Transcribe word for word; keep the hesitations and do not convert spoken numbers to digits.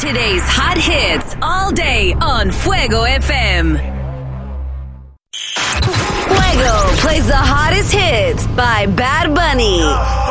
Today's hot hits all day on Fuego F M. Fuego plays the hottest hits by Bad Bunny.